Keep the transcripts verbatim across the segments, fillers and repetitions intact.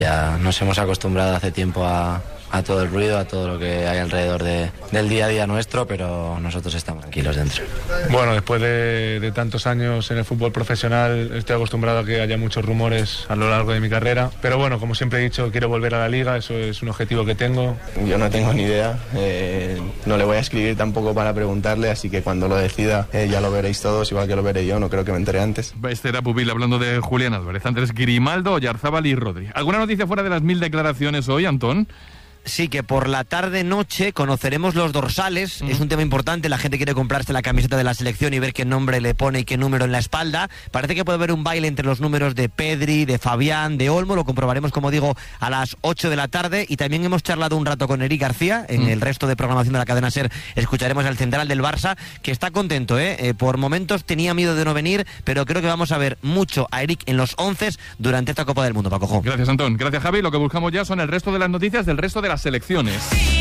Ya nos hemos acostumbrado hace tiempo a, a todo el ruido, a todo lo que hay alrededor de, del día a día nuestro, pero nosotros estamos tranquilos dentro. Bueno, después de, de tantos años en el fútbol profesional, estoy acostumbrado a que haya muchos rumores a lo largo de mi carrera, pero bueno, como siempre he dicho, quiero volver a la Liga, eso es un objetivo que tengo. Yo no tengo ni idea, eh, no le voy a escribir tampoco para preguntarle, así que cuando lo decida eh, ya lo veréis todos, igual que lo veré yo, no creo que me entere antes. Este era Pupil hablando de Julián Álvarez, Andrés Grimaldo, Oyarzábal y Rodri. ¿Alguna noticia fuera de las mil declaraciones hoy, Antón? Sí, que por la tarde-noche conoceremos los dorsales. Uh-huh. Es un tema importante. La gente quiere comprarse la camiseta de la selección y ver qué nombre le pone y qué número en la espalda. Parece que puede haber un baile entre los números de Pedri, de Fabián, de Olmo. Lo comprobaremos, como digo, a las ocho de la tarde. Y también hemos charlado un rato con Eric García. En uh-huh. el resto de programación de la cadena SER escucharemos al central del Barça, que está contento, ¿eh? Eh, por momentos tenía miedo de no venir, pero creo que vamos a ver mucho a Eric en los once durante esta Copa del Mundo, Paco Jo. Gracias, Antón. Gracias, Javi. Lo que buscamos ya son el resto de las noticias del resto de las selecciones.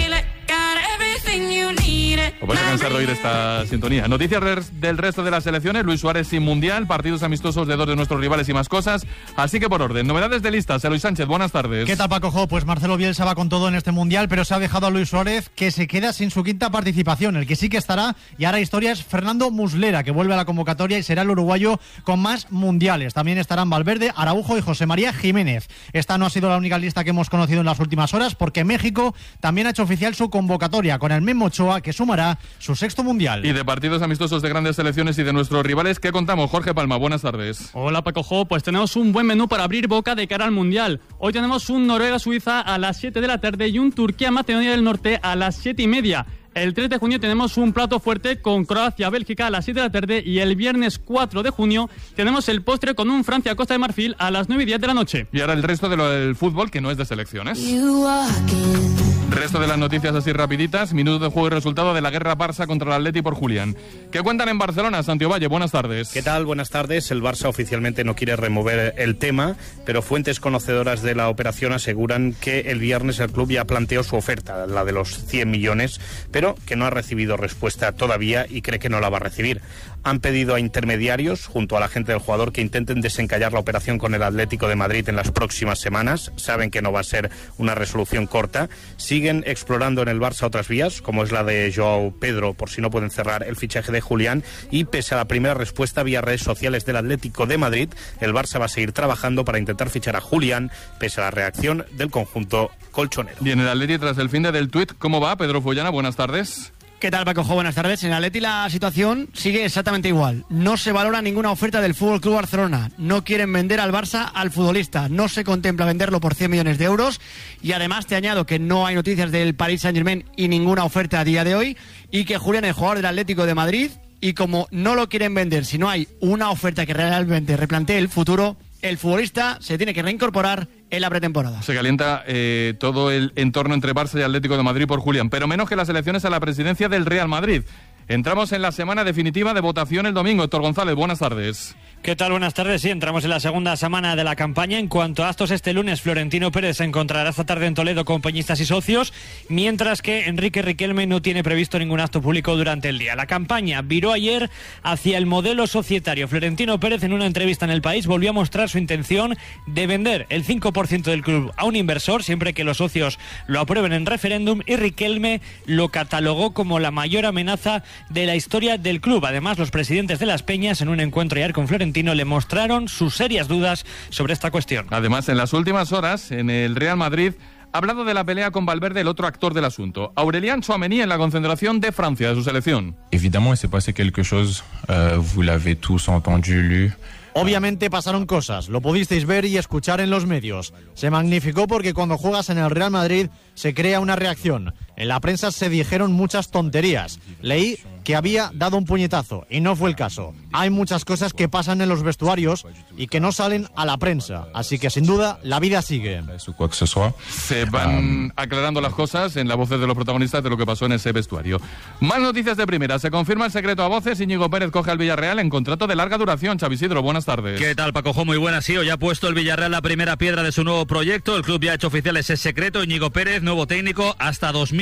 Os vais a cansar de oír esta sintonía. Noticias res- del resto de las selecciones. Luis Suárez sin mundial, partidos amistosos de dos de nuestros rivales y más cosas. Así que por orden, novedades de listas. Luis Sánchez, buenas tardes. ¿Qué tal, Paco Jo? Pues Marcelo Bielsa va con todo en este mundial, pero se ha dejado a Luis Suárez, que se queda sin su quinta participación. El que sí que estará y hará historia es Fernando Muslera, que vuelve a la convocatoria y será el uruguayo con más mundiales. También estarán Valverde, Araujo y José María Jiménez. Esta no ha sido la única lista que hemos conocido en las últimas horas, porque México también ha hecho oficial su convocatoria con el Memo Ochoa, que sumará su sexto mundial. Y de partidos amistosos de grandes selecciones y de nuestros rivales, ¿qué contamos? Jorge Palma, buenas tardes. Hola, Paco Jo, pues tenemos un buen menú para abrir boca de cara al mundial. Hoy tenemos un Noruega-Suiza a las siete de la tarde y un Turquía-Macedonia del Norte a las siete y media. El tres de junio tenemos un plato fuerte con Croacia-Bélgica a las siete de la tarde y el viernes cuatro de junio tenemos el postre con un Francia-Costa de Marfil a las nueve y diez de la noche. Y ahora el resto de lo del fútbol, que no es de selecciones. Resto de las noticias así rapiditas. Minuto de juego y resultado de la guerra Barça contra el Atleti por Julián. ¿Qué cuentan en Barcelona? Santiago Valle, buenas tardes. ¿Qué tal? Buenas tardes. El Barça oficialmente no quiere remover el tema, pero fuentes conocedoras de la operación aseguran que el viernes el club ya planteó su oferta, la de los cien millones, pero que no ha recibido respuesta todavía y cree que no la va a recibir. Han pedido a intermediarios, junto a la gente del jugador, que intenten desencallar la operación con el Atlético de Madrid en las próximas semanas. Saben que no va a ser una resolución corta. Siguen explorando en el Barça otras vías, como es la de Joao Pedro, por si no pueden cerrar el fichaje de Julián. Y pese a la primera respuesta vía redes sociales del Atlético de Madrid, el Barça va a seguir trabajando para intentar fichar a Julián, pese a la reacción del conjunto colchonero. Bien, el Atleti tras el fin del tuit, ¿cómo va? Pedro Follana, buenas tardes. ¿Qué tal, Paco Jo? Buenas tardes. En el Atleti la situación sigue exactamente igual. No se valora ninguna oferta del F C Barcelona. No quieren vender al Barça al futbolista. No se contempla venderlo por cien millones de euros. Y además te añado que no hay noticias del Paris Saint-Germain y ninguna oferta a día de hoy. Y que Julián es jugador del Atlético de Madrid. Y como no lo quieren vender, si no hay una oferta que realmente replantee el futuro, el futbolista se tiene que reincorporar en la pretemporada. Se calienta eh, todo el entorno entre Barça y Atlético de Madrid por Julián, pero menos que las elecciones a la presidencia del Real Madrid. Entramos en la semana definitiva de votación el domingo. Héctor González, buenas tardes. ¿Qué tal? Buenas tardes. Sí, entramos en la segunda semana de la campaña. En cuanto a actos este lunes, Florentino Pérez se encontrará esta tarde en Toledo con peñistas y socios, mientras que Enrique Riquelme no tiene previsto ningún acto público durante el día. La campaña viró ayer hacia el modelo societario. Florentino Pérez, en una entrevista en El País, volvió a mostrar su intención de vender el cinco por ciento del club a un inversor, siempre que los socios lo aprueben en referéndum, y Riquelme lo catalogó como la mayor amenaza de la historia del club. Además, los presidentes de las peñas, en un encuentro ayer con Florentino, le mostraron sus serias dudas sobre esta cuestión. Además, en las últimas horas, en el Real Madrid ha hablado de la pelea con Valverde, el otro actor del asunto. Aurélien Tchouaméni en la concentración de Francia, de su selección. Évidemment, il s'est passé quelque chose, euh, vous l'avez tous entendu, lu. Obviamente pasaron cosas, lo pudisteis ver y escuchar en los medios. Se magnificó porque cuando juegas en el Real Madrid se crea una reacción. En la prensa se dijeron muchas tonterías. Leí que había dado un puñetazo y no fue el caso. Hay muchas cosas que pasan en los vestuarios y que no salen a la prensa. Así que sin duda la vida sigue. Se van aclarando las cosas en las voces de los protagonistas de lo que pasó en ese vestuario. Más noticias de primera. Se confirma el secreto a voces. Íñigo Pérez coge al Villarreal en contrato de larga duración. Xavi Isidro, buenas tardes. ¿Qué tal, Paco Jo? Muy buenas. Sí, hoy ha puesto el Villarreal la primera piedra de su nuevo proyecto. El club ya ha hecho oficial ese secreto. Íñigo Pérez, nuevo técnico, hasta dos mil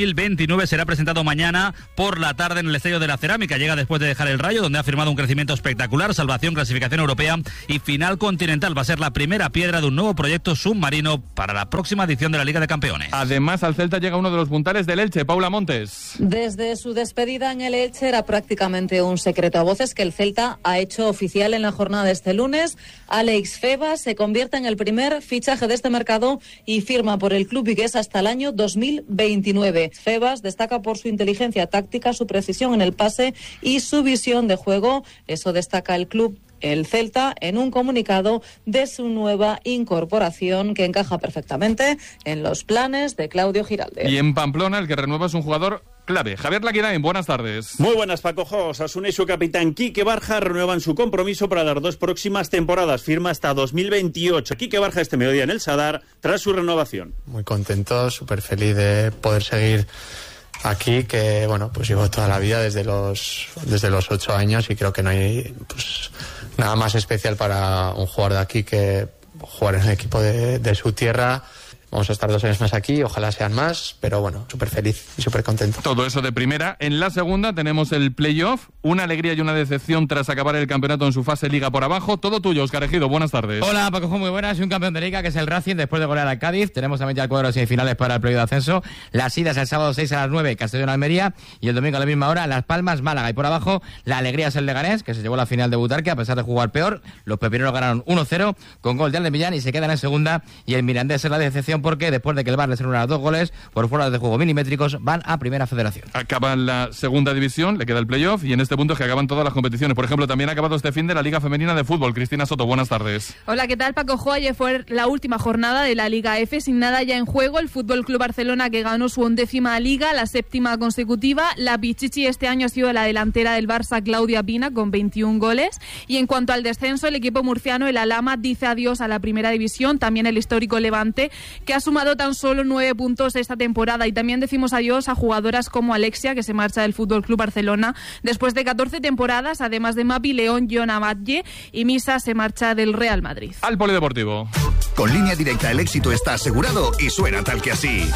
mil veintinueve será presentado mañana por la tarde en el Estadio de la Cerámica. Llega después de dejar el Rayo, donde ha firmado un crecimiento espectacular, salvación, clasificación europea y final continental. Va a ser la primera piedra de un nuevo proyecto submarino para la próxima edición de la Liga de Campeones. Además, al Celta llega uno de los puntales del Elche, Paula Montes. Desde su despedida en el Elche era prácticamente un secreto a voces que el Celta ha hecho oficial en la jornada de este lunes. Alex Febas se convierte en el primer fichaje de este mercado y firma por el club vigués hasta el año dos mil veintinueve. Febas destaca por su inteligencia táctica, su precisión en el pase y su visión de juego. Eso destaca el club, el Celta, en un comunicado de su nueva incorporación que encaja perfectamente en los planes de Claudio Giralde. Y en Pamplona el que renueva es un jugador clave. Javier Laquirain, buenas tardes. Muy buenas, Paco Jo. Osasuna y su capitán Quique Barja renuevan su compromiso para las dos próximas temporadas. Firma hasta dos mil veintiocho. Quique Barja este mediodía en el Sadar tras su renovación. Muy contento, súper feliz de poder seguir aquí, que bueno, pues llevo toda la vida desde los desde los ocho años y creo que no hay pues nada más especial para un jugador de aquí que jugar en el equipo de, de su tierra. Vamos a estar dos años más aquí, ojalá sean más, pero bueno, súper feliz y súper contento. Todo eso de primera. En la segunda tenemos el playoff, una alegría y una decepción tras acabar el campeonato en su fase Liga por abajo. Todo tuyo, Óscar Ejido, buenas tardes. Hola, Paco, muy buenas. Y un campeón de Liga que es el Racing después de golear al Cádiz. Tenemos también ya el cuadro de semifinales para el playoff de ascenso. Las idas el sábado seis a las nueve, Castellón-Almería, y el domingo a la misma hora, Las Palmas, Málaga. Y por abajo, la alegría es el Leganés, que se llevó la final de Butarque a pesar de jugar peor. Los pepineros ganaron uno cero con gol de Aldemillán y se quedan en segunda. Y el Mirandés es la decepción porque después de que el Bar les anula dos goles por fuera de juego milimétricos, van a Primera Federación. Acaba la segunda división, le queda el playoff y en este punto es que acaban todas las competiciones. Por ejemplo, también ha acabado este fin de la Liga Femenina de Fútbol. Cristina Soto, buenas tardes. Hola, ¿qué tal, Paco Jo? Ayer fue la última jornada de la Liga F, sin nada ya en juego. El Fútbol Club Barcelona, que ganó su undécima Liga, la séptima consecutiva. La Pichichi este año ha sido la delantera del Barça, Claudia Pina, con veintiún goles. Y en cuanto al descenso, el equipo murciano, el Alhama, dice adiós a la Primera División. También el histórico Levante, que ha sumado tan solo nueve puntos esta temporada. Y también decimos adiós a jugadoras como Alexia, que se marcha del Fútbol Club Barcelona después de catorce temporadas, además de Mapi León, Yona Batlle y Misa se marcha del Real Madrid. Al Polideportivo. Con Línea Directa el éxito está asegurado y suena tal que así.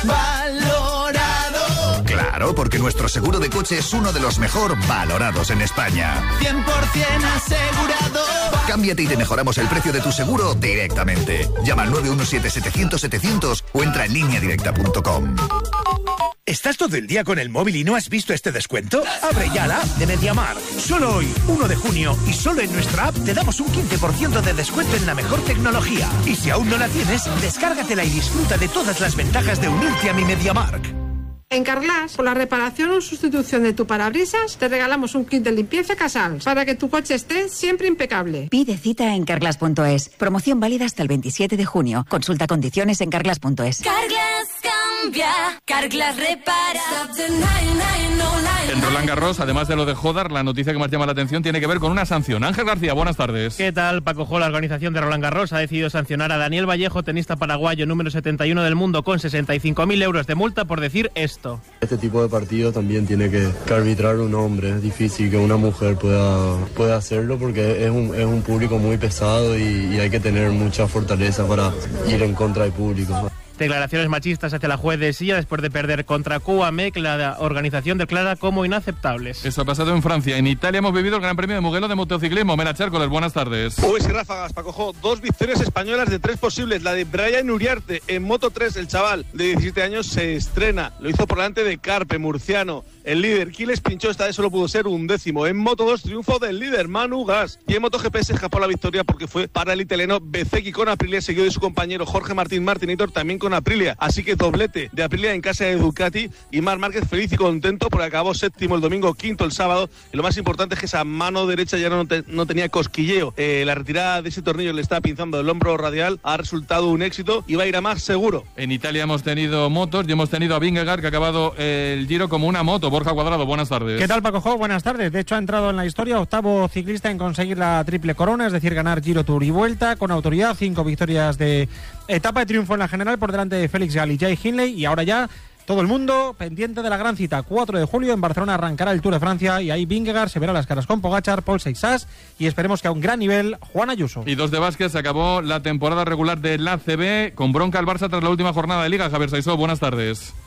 ¡Valorado! Claro, porque nuestro seguro de coche es uno de los mejor valorados en España. cien por ciento asegurado. Cámbiate y te mejoramos el precio de tu seguro directamente. Llama al nueve uno siete, setecientos, setecientos o entra en línea directa punto com. ¿Estás todo el día con el móvil y no has visto este descuento? Abre ya la app de MediaMarkt. Solo hoy, uno de junio, y solo en nuestra app te damos un quince por ciento de descuento en la mejor tecnología. Y si aún no la tienes, descárgatela y disfruta de todas las ventajas de unirte a mi MediaMarkt. En Carglass, por la reparación o sustitución de tu parabrisas, te regalamos un kit de limpieza Casals para que tu coche esté siempre impecable. Pide cita en carglass punto es. Promoción válida hasta el veintisiete de junio. Consulta condiciones en carglass punto es. Carglass cambia, Carglass repara. En Roland Garros, además de lo de Jodar, la noticia que más llama la atención tiene que ver con una sanción. Ángel García, buenas tardes. ¿Qué tal, Paco Jo? La organización de Roland Garros ha decidido sancionar a Daniel Vallejo, tenista paraguayo número setenta y uno del mundo, con sesenta y cinco mil euros de multa por decir esto. Este tipo de partido también tiene que, que arbitrar un hombre. Es difícil que una mujer pueda, pueda hacerlo porque es un, es un público muy pesado y, y hay que tener mucha fortaleza para ir en contra del público. Declaraciones machistas hacia la juez de Silla después de perder contra Cuamec, la organización declara como inaceptables. Eso ha pasado en Francia. En Italia hemos vivido el Gran Premio de Mugello de motociclismo. Mera Chércoles, buenas tardes. Pues y ráfagas, Paco Jo. Dos victorias españolas de tres posibles. La de Brian Uriarte en Moto tres, el chaval de diecisiete años se estrena. Lo hizo por delante de Carpe, murciano. El líder, Quiles pinchó, esta vez solo pudo ser un décimo. En Moto dos, triunfo del líder, Manu Gas. Y en MotoGP se escapó la victoria porque fue para el italiano Bezzecchi con Aprilia, seguido de su compañero Jorge Martín Martinator, también con Aprilia. Así que doblete de Aprilia en casa de Ducati. Y Marc Márquez feliz y contento porque acabó séptimo el domingo, quinto el sábado. Y lo más importante es que esa mano derecha ya no, te, no tenía cosquilleo. Eh, la retirada de ese tornillo le estaba pinzando el hombro radial. Ha resultado un éxito y va a ir a más seguro. En Italia hemos tenido motos y hemos tenido a Vingegaard, que ha acabado el Giro como una moto. Borja Cuadrado, buenas tardes. ¿Qué tal, Paco Jo? Buenas tardes. De hecho, ha entrado en la historia, octavo ciclista en conseguir la triple corona, es decir, ganar Giro, Tour y Vuelta con autoridad. Cinco victorias de etapa de triunfo en la general por delante de Félix Gall y Jay Hindley. Y ahora ya todo el mundo pendiente de la gran cita. cuatro de julio en Barcelona arrancará el Tour de Francia y ahí Vingegaard se verá las caras con Pogačar, Paul Seixas y esperemos que a un gran nivel Juan Ayuso. Y dos de básquet, se acabó la temporada regular de la A C B con bronca al Barça tras la última jornada de Liga. Javier Saisó, buenas tardes.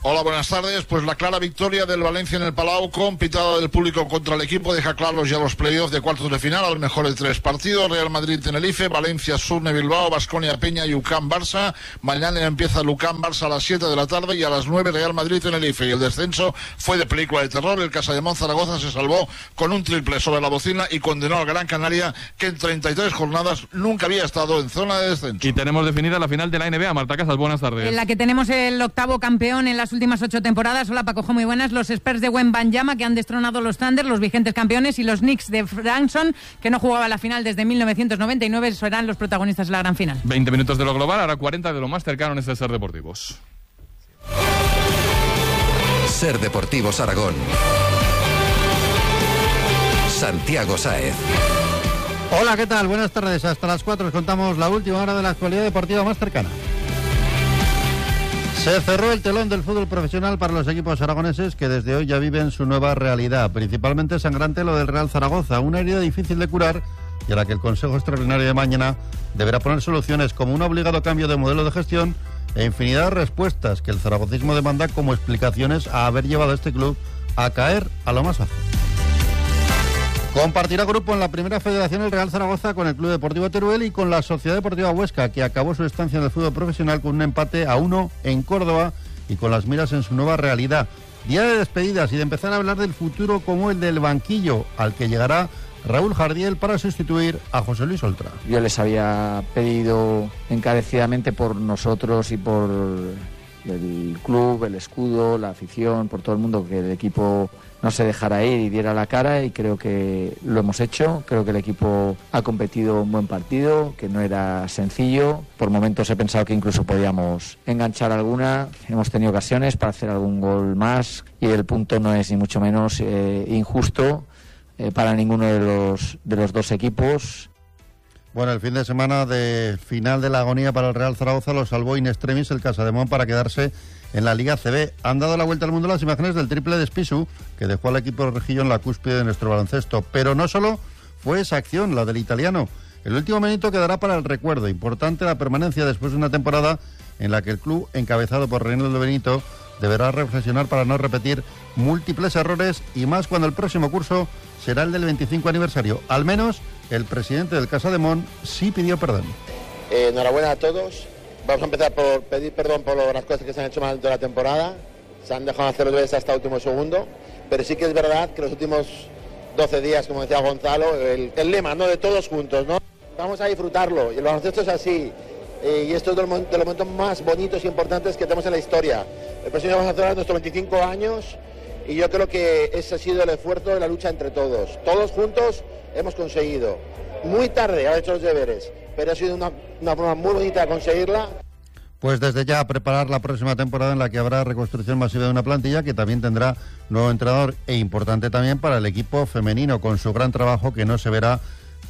Hola, buenas tardes. Pues la clara victoria del Valencia en el Palau, con pitada del público contra el equipo, deja claros ya los playoffs de cuartos de final, al mejor de tres partidos: Real Madrid-Tenerife, Valencia-Surne Bilbao, Baskonia-Peña y U C A M-Barça. Mañana empieza el U C A M-Barça a las siete de la tarde y a las nueve Real Madrid-Tenerife. Y el descenso fue de película de terror. El Casademón Zaragoza se salvó con un triple sobre la bocina y condenó al Gran Canaria, que en treinta y tres jornadas nunca había estado en zona de descenso. Y tenemos definida la final de la N B A. Marta Casas, buenas tardes. En la que tenemos el octavo campeón en las últimas ocho temporadas. Hola, Paco, muy buenas. Los Spurs de Wembanyama, que han destronado los Thunder, los vigentes campeones, y los Knicks de Franson, que no jugaba la final desde mil novecientos noventa y nueve, serán los protagonistas de la gran final. veinte minutos de lo global, ahora cuarenta de lo más cercano en este Ser Deportivos. Ser Deportivos Aragón. Santiago Sáez. Hola, ¿qué tal? Buenas tardes. Hasta las cuatro os contamos la última hora de la actualidad deportiva más cercana. Se cerró el telón del fútbol profesional para los equipos aragoneses, que desde hoy ya viven su nueva realidad. Principalmente sangrante lo del Real Zaragoza, una herida difícil de curar y a la que el Consejo Extraordinario de mañana deberá poner soluciones, como un obligado cambio de modelo de gestión e infinidad de respuestas que el zaragocismo demanda como explicaciones a haber llevado a este club a caer a lo más bajo. Compartirá grupo en la primera federación el Real Zaragoza con el Club Deportivo Teruel y con la Sociedad Deportiva Huesca, que acabó su estancia en el fútbol profesional con un empate a uno en Córdoba y con las miras en su nueva realidad. Día de despedidas y de empezar a hablar del futuro como el del banquillo, al que llegará Raúl Jardiel para sustituir a José Luis Oltra. Yo les había pedido encarecidamente por nosotros y por el club, el escudo, la afición, por todo el mundo, que el equipo no se dejara ir y diera la cara, y creo que lo hemos hecho. Creo que el equipo ha competido un buen partido, que no era sencillo. Por momentos he pensado que incluso podíamos enganchar alguna. Hemos tenido ocasiones para hacer algún gol más y el punto no es ni mucho menos eh, injusto eh, para ninguno de los, de los dos equipos. Bueno, el fin de semana de final de la agonía para el Real Zaragoza lo salvó in extremis el Casademón para quedarse en la Liga C B. Han dado la vuelta al mundo las imágenes del triple de Spisu, que dejó al equipo de Rejillo en la cúspide de nuestro baloncesto. Pero no solo fue esa acción, la del italiano. El último minuto quedará para el recuerdo. Importante la permanencia después de una temporada en la que el club, encabezado por Reinaldo Benito, deberá reflexionar para no repetir múltiples errores, y más cuando el próximo curso será el del veinticinco aniversario. Al menos el presidente del Casademón sí pidió perdón. Eh, enhorabuena a todos. Vamos a empezar por pedir perdón por las cosas que se han hecho mal dentro de la temporada. Se han dejado hacer los deberes hasta el último segundo, pero sí que es verdad que los últimos doce días, como decía Gonzalo, el, el lema, ¿no?, de todos juntos, ¿no? Vamos a disfrutarlo, y el baloncesto es así, eh, y esto es de los, de los momentos más bonitos e importantes que tenemos en la historia. El próximo año vamos a celebrar nuestros veinticinco años, y yo creo que ese ha sido el esfuerzo de la lucha entre todos. Todos juntos hemos conseguido, muy tarde haber hecho los deberes, pero ha sido una, una forma muy bonita de conseguirla. Pues desde ya a preparar la próxima temporada, en la que habrá reconstrucción masiva de una plantilla, que también tendrá nuevo entrenador, e importante también para el equipo femenino, con su gran trabajo, que no se verá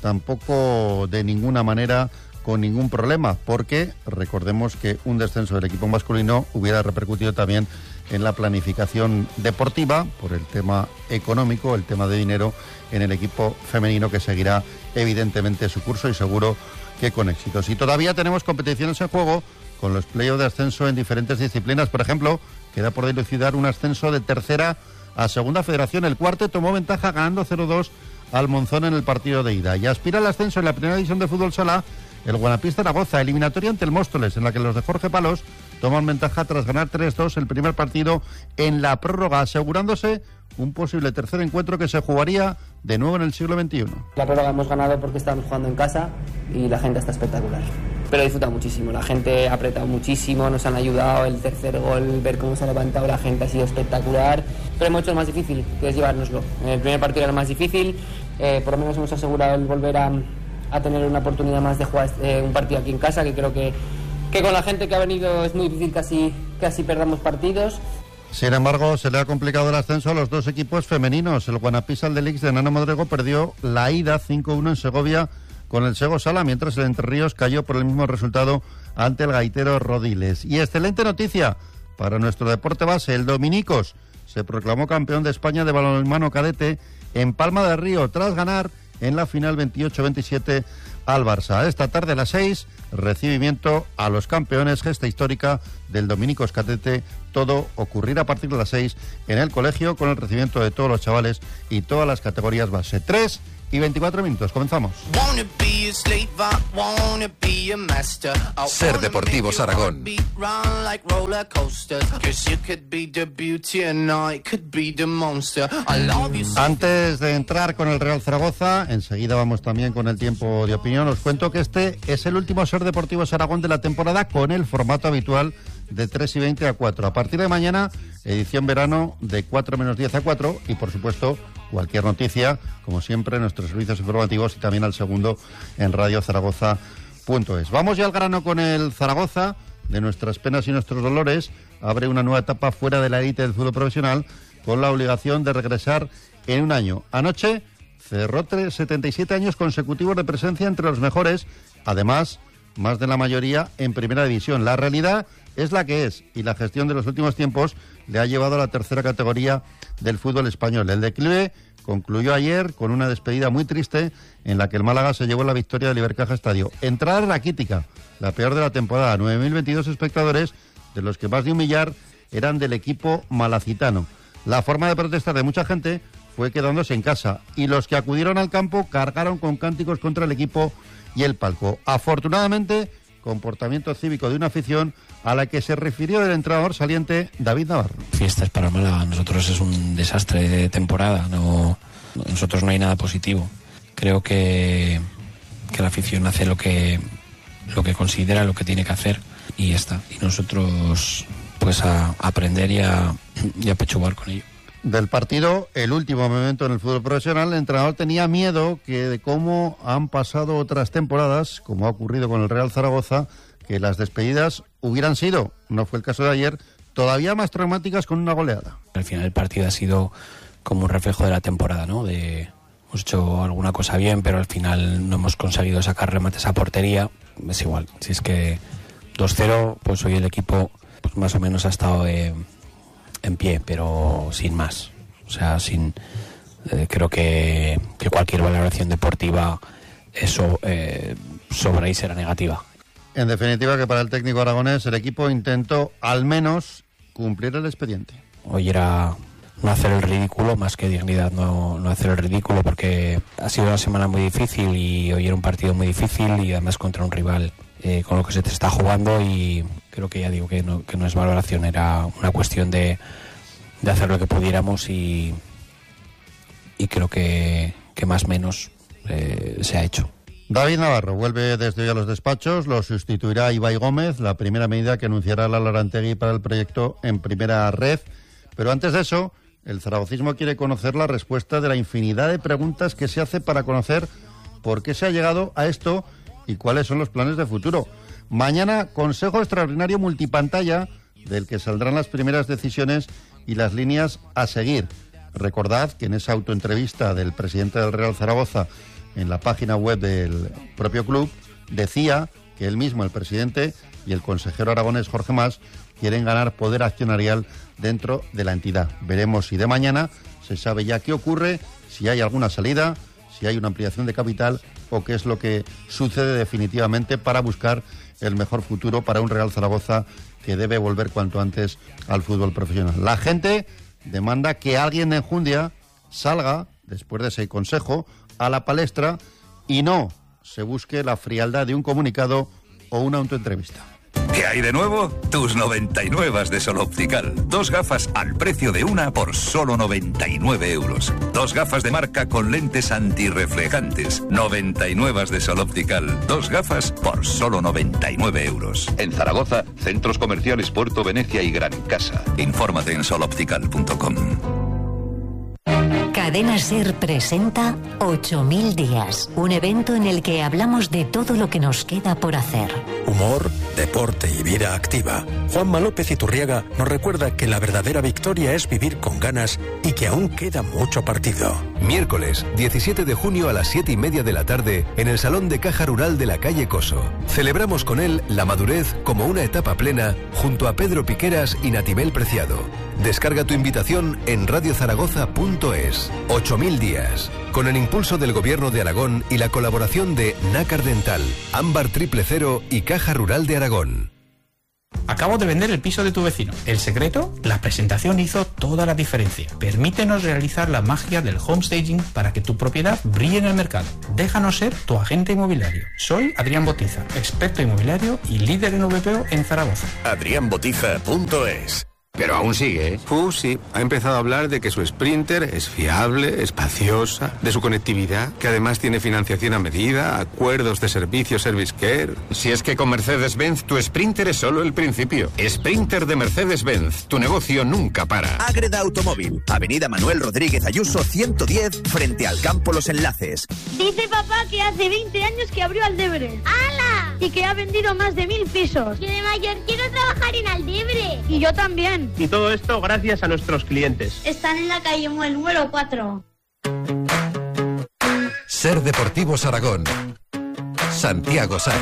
tampoco de ninguna manera con ningún problema, porque recordemos que un descenso del equipo masculino hubiera repercutido también en la planificación deportiva por el tema económico, el tema de dinero en el equipo femenino, que seguirá evidentemente su curso y seguro que con éxitos. Y todavía tenemos competiciones en juego con los playoffs de ascenso en diferentes disciplinas. Por ejemplo, queda por dilucidar un ascenso de tercera a segunda federación. El Cuarte tomó ventaja ganando cero dos al Monzón en el partido de ida y aspira al ascenso en la primera división de fútbol sala el Guanapís Zaragoza, eliminatoria ante el Móstoles, en la que los de Jorge Palos toman ventaja tras ganar tres dos el primer partido en la prórroga, asegurándose un posible tercer encuentro que se jugaría de nuevo en el siglo veintiuno. La prórroga hemos ganado porque estamos jugando en casa y la gente está espectacular. Pero disfruta muchísimo, la gente ha apretado muchísimo, nos han ayudado, el tercer gol, ver cómo se ha levantado la gente ha sido espectacular. Pero hemos hecho lo más difícil, que es llevárnoslo. El primer partido era lo más difícil, eh, por lo menos hemos asegurado el volver a, a tener una oportunidad más de jugar eh, un partido aquí en casa, que creo que, que con la gente que ha venido es muy difícil que así, que así perdamos partidos. Sin embargo, se le ha complicado el ascenso a los dos equipos femeninos. El Guanapís Aldelix de Nano Modrego perdió la ida cinco uno en Segovia con el Sego Sala, mientras el Entre Ríos cayó por el mismo resultado ante el Gaitero Rodiles. Y excelente noticia para nuestro deporte base: el Dominicos se proclamó campeón de España de balonmano cadete en Palma de Río, tras ganar en la final veintiocho veintisiete al Barça. Esta tarde a las seis, recibimiento a los campeones, gesta histórica del Dominicos Cadete. Todo ocurrirá a partir de las seis en el colegio con el recibimiento de todos los chavales y todas las categorías base. tres y veinticuatro minutos, comenzamos. Ser Deportivos Aragón. Antes de entrar con el Real Zaragoza, enseguida vamos también con el tiempo de opinión, os cuento que este es el último Ser Deportivos Aragón de la temporada con el formato habitual de tres y veinte a cuatro. A partir de mañana, edición verano de cuatro menos diez a cuatro y, por supuesto, cualquier noticia, como siempre, en nuestros servicios informativos y también al segundo en radio zaragoza punto es. Vamos ya al grano con el Zaragoza. De nuestras penas y nuestros dolores, abre una nueva etapa fuera de la élite del fútbol profesional con la obligación de regresar en un año. Anoche cerró setenta y siete años consecutivos de presencia entre los mejores, además, más de la mayoría en primera división. La realidad es la que es y la gestión de los últimos tiempos le ha llevado a la tercera categoría del fútbol español. El declive concluyó ayer con una despedida muy triste en la que el Málaga se llevó la victoria del Ibercaja Estadio. Entrada raquítica, la peor de la temporada, nueve mil veintidós espectadores, de los que más de un millar eran del equipo malacitano. La forma de protestar de mucha gente fue quedándose en casa y los que acudieron al campo cargaron con cánticos contra el equipo y el palco. Afortunadamente, comportamiento cívico de una afición a la que se refirió el entrenador saliente David Navarro. Fiestas para Málaga, nosotros es un desastre de temporada, no, nosotros no hay nada positivo. Creo que, que la afición hace lo que, lo que considera, lo que tiene que hacer y ya está. Y nosotros pues a, a aprender y a, y a pechugar con ello. Del partido, el último momento en el fútbol profesional, el entrenador tenía miedo que de cómo han pasado otras temporadas, como ha ocurrido con el Real Zaragoza, que las despedidas hubieran sido, no fue el caso de ayer, todavía más traumáticas con una goleada. Al final el partido ha sido como un reflejo de la temporada, ¿no? De, hemos hecho alguna cosa bien, pero al final no hemos conseguido sacar remates a portería. Es igual, si es que dos cero, pues hoy el equipo pues más o menos ha estado eh, en pie, pero sin más. O sea, sin eh, creo que, que cualquier valoración deportiva eso eh, sobre ahí será negativa. En definitiva, que para el técnico aragonés el equipo intentó al menos cumplir el expediente. Hoy era no hacer el ridículo, más que dignidad, no, no hacer el ridículo, porque ha sido una semana muy difícil y hoy era un partido muy difícil y además contra un rival eh, con lo que se te está jugando y creo que ya digo que no, que no es valoración, era una cuestión de, de hacer lo que pudiéramos y, y creo que, que más o menos eh, se ha hecho. David Navarro vuelve desde hoy a los despachos, lo sustituirá Ibai Gómez, la primera medida que anunciará la Larantegui para el proyecto en primera red. Pero antes de eso, el zaragocismo quiere conocer la respuesta de la infinidad de preguntas que se hace para conocer por qué se ha llegado a esto y cuáles son los planes de futuro. Mañana, Consejo Extraordinario Multipantalla, del que saldrán las primeras decisiones y las líneas a seguir. Recordad que en esa autoentrevista del presidente del Real Zaragoza en la página web del propio club, decía que él mismo, el presidente, y el consejero aragonés Jorge Mas quieren ganar poder accionarial dentro de la entidad. Veremos si de mañana se sabe ya qué ocurre, si hay alguna salida, si hay una ampliación de capital o qué es lo que sucede definitivamente para buscar el mejor futuro para un Real Zaragoza que debe volver cuanto antes al fútbol profesional. La gente demanda que alguien de enjundia salga, después de ese consejo, a la palestra y no se busque la frialdad de un comunicado o una autoentrevista. ¿Qué hay de nuevo? Tus noventa y nueve de Sol Optical. Dos gafas al precio de una por solo noventa y nueve euros. Dos gafas de marca con lentes antirreflejantes. noventa y nueve de Sol Optical. Dos gafas por solo noventa y nueve euros. En Zaragoza, centros comerciales Puerto Venecia y Gran Casa. Infórmate en sol optical punto com. Cadena SER presenta ocho mil días, un evento en el que hablamos de todo lo que nos queda por hacer. Humor, deporte y vida activa. Juanma López Iturriaga nos recuerda que la verdadera victoria es vivir con ganas y que aún queda mucho partido. Miércoles, diecisiete de junio a las siete y media de la tarde, en el Salón de Caja Rural de la calle Coso. Celebramos con él la madurez como una etapa plena junto a Pedro Piqueras y Natibel Preciado. Descarga tu invitación en radio zaragoza punto es. ocho mil días. Con el impulso del Gobierno de Aragón y la colaboración de Nácar Dental, Ámbar Triple Cero y Caja Rural de Aragón. Acabo de vender el piso de tu vecino. ¿El secreto? La presentación hizo toda la diferencia. Permítenos realizar la magia del homestaging para que tu propiedad brille en el mercado. Déjanos ser tu agente inmobiliario. Soy Adrián Botiza, experto inmobiliario y líder en V P O en Zaragoza. adrián botiza punto es. Pero aún sigue, ¿eh? Uh, sí. Ha empezado a hablar de que su Sprinter es fiable, espaciosa, de su conectividad, que además tiene financiación a medida, acuerdos de servicio Service Care. Si es que con Mercedes-Benz tu Sprinter es solo el principio. Sprinter de Mercedes-Benz. Tu negocio nunca para. Ágreda Automóvil. Avenida Manuel Rodríguez Ayuso ciento diez, frente al Campo Los Enlaces. Dice papá que hace veinte años que abrió Aldebre. ¡Hala! Y que ha vendido más de mil pisos. Yo de mayor quiero trabajar en Aldebre. Y yo también. Y todo esto gracias a nuestros clientes. Están en la calle Muel número cuatro. Ser Deportivos Aragón. Santiago Sáenz.